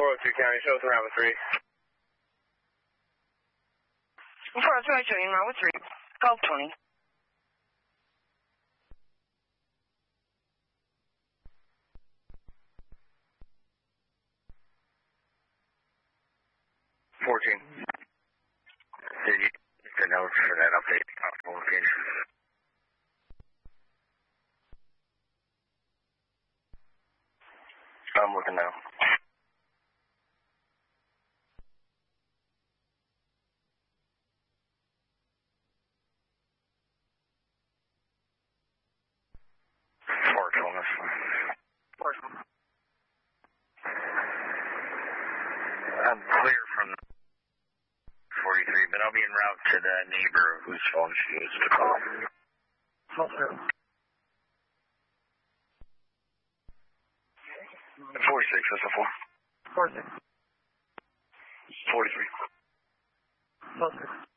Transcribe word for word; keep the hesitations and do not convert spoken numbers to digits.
four oh two County, show us around with three. four oh two, showing around with three. twelve twenty. fourteen. Did you get the notes for that update on location? I'm looking now. Partial, that's fine. Partial. I'm clear from forty-three, but I'll be en route to the neighbor whose phone she used to call. Okay. forty-six, that's a four. forty-six. forty-three. forty-six.